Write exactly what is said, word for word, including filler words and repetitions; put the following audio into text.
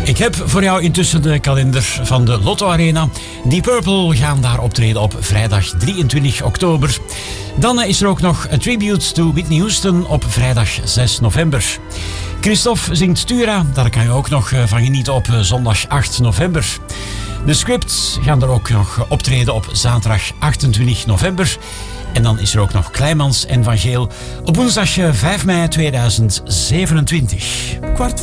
Ik heb voor jou intussen de kalender van de Lotto Arena. Deep Purple gaan daar optreden op vrijdag drieëntwintig oktober. Dan is er ook nog een tribute to Whitney Houston op vrijdag zes november. Christophe zingt Tura, daar kan je ook nog van genieten op zondag acht november. De Scripts gaan er ook nog optreden op zaterdag achtentwintig november. En dan is er ook nog Kleimans en Van Geel op woensdag vijf mei tweeduizend zevenentwintig. Kwart